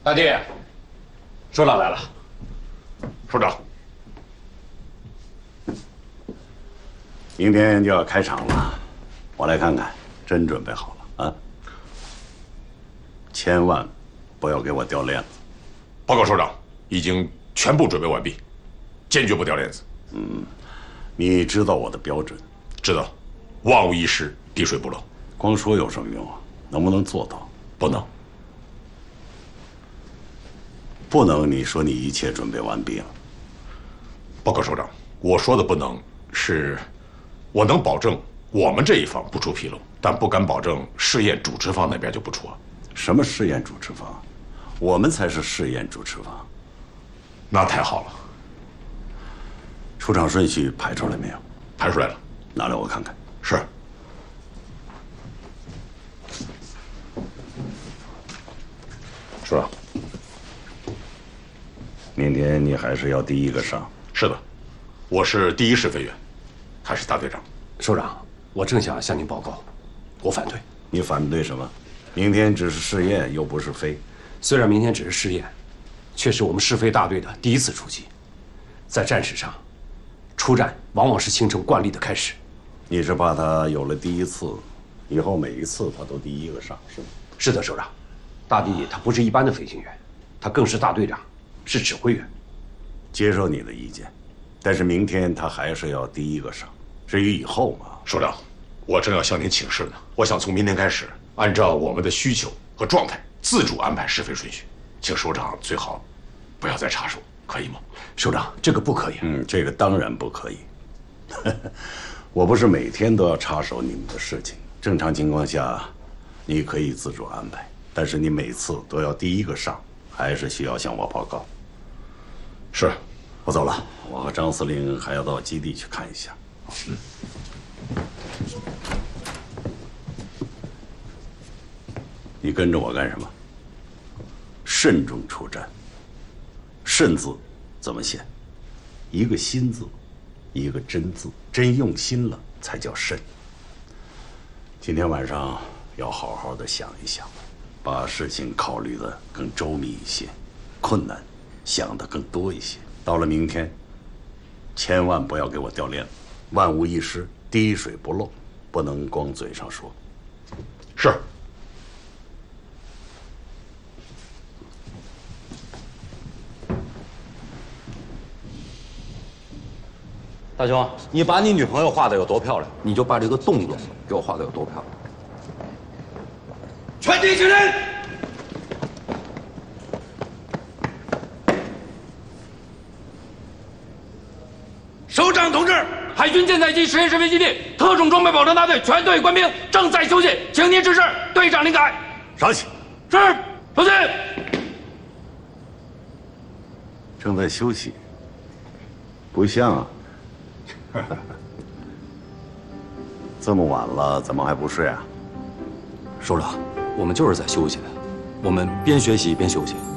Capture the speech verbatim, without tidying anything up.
大弟，首长来了。 首长， 明天就要开场了，我来看看，真准备好了啊！千万不要给我掉链子。 报告首长，已经全部准备完毕，坚决不掉链子。 嗯，你知道我的标准？ 知道，万无一失，滴水不漏。 光说有什么用啊？能不能做到？ 不能。 不能？你说你一切准备完毕了？ 报告首长，我说的不能是，我能保证我们这一方不出纰漏，但不敢保证试验主持方那边就不出啊。 什么试验主持方？我们才是试验主持方。 那太好了。 出场顺序排出来没有？ 排出来了， 拿来我看看。 是。首长， 明天你还是要第一个上。 是的，我是第一试飞员，还是大队长。 首长，我正想向您报告，我反对。 你反对什么？明天只是试验，又不是飞。 虽然明天只是试验，却是我们试飞大队的第一次出击。在战史上，出战往往是形成惯例的开始。 你是怕他有了第一次，以后每一次他都第一个上，是吗？ 是的，首长。大弟他不是一般的飞行员，他更是大队长，是指挥员。 接受你的意见，但是明天他还是要第一个上。至于以后嘛， 首长，我正要向您请示呢。我想从明天开始，按照我们的需求和状态，自主安排试飞顺序，请首长最好不要再插手，可以吗？ 首长，这个不可以。 嗯，这个当然不可以。我不是每天都要插手你们的事情，正常情况下，你可以自主安排，但是你每次都要第一个上，还是需要向我报告。 是， 我走了，我和张司令还要到基地去看一下。嗯。你跟着我干什么？慎重出战。慎字怎么写？一个心字，一个真字，真用心了才叫慎。今天晚上要好好的想一想，把事情考虑的更周密一些，困难想的更多一些。到了明天，千万不要给我掉链子，万无一失，滴水不漏，不能光嘴上说。 是。 大兄，你把你女朋友画的有多漂亮， 你就把这个动作给我画的有多漂亮。 全体起立！首长同志，海军舰载机实验室飞基地特种装备保障大队全队官兵正在休息，请您指示。队长领改。 上去。 是，出去。 正在休息，不像啊。这么晚了，怎么还不睡啊？ 首长，我们就是在休息，我们边学习边休息。